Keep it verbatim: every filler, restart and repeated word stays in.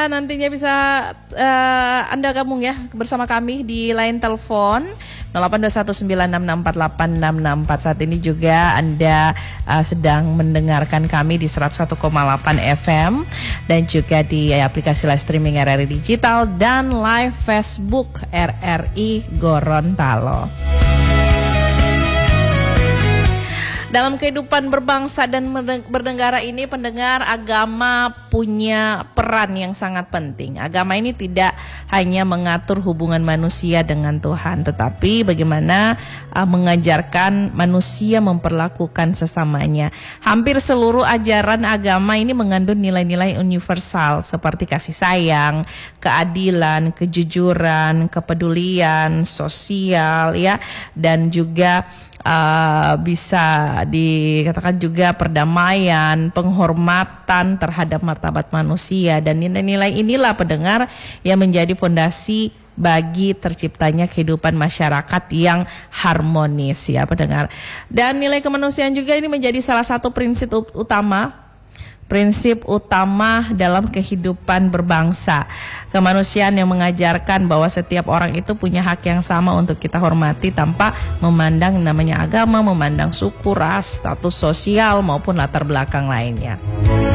nantinya bisa uh, Anda gabung ya bersama kami di line telepon nol delapan dua satu sembilan enam enam empat delapan enam enam empat. Saat ini juga Anda uh, sedang mendengarkan kami di seratus satu koma delapan F M dan juga di aplikasi live streaming R R I Digital dan live Facebook R R I Gorontalo. Dalam kehidupan berbangsa dan bernegara ini, pendengar, agama punya peran yang sangat penting. Agama ini tidak hanya mengatur hubungan manusia dengan Tuhan, tetapi bagaimana uh, mengajarkan manusia memperlakukan sesamanya. Hampir seluruh ajaran agama ini mengandung nilai-nilai universal seperti kasih sayang, keadilan, kejujuran, kepedulian, sosial, ya, dan juga Uh, bisa dikatakan juga perdamaian, penghormatan terhadap martabat manusia, dan nilai-nilai inilah pendengar yang menjadi fondasi bagi terciptanya kehidupan masyarakat yang harmonis, ya pendengar. Dan nilai kemanusiaan juga ini menjadi salah satu prinsip utama Prinsip utama dalam kehidupan berbangsa. Kemanusiaan yang mengajarkan bahwa setiap orang itu punya hak yang sama untuk kita hormati tanpa memandang namanya agama, memandang suku, ras, status sosial maupun latar belakang lainnya.